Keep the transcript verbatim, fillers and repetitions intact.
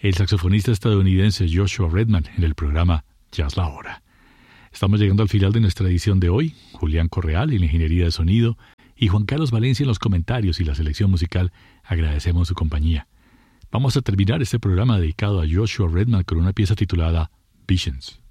el saxofonista estadounidense Joshua Redman en el programa Jazz La Hora. Estamos llegando al final de nuestra edición de hoy. Julián Correal en la ingeniería de sonido y Juan Carlos Valencia en los comentarios y la selección musical. Agradecemos su compañía. Vamos a terminar este programa dedicado a Joshua Redman con una pieza titulada Visions.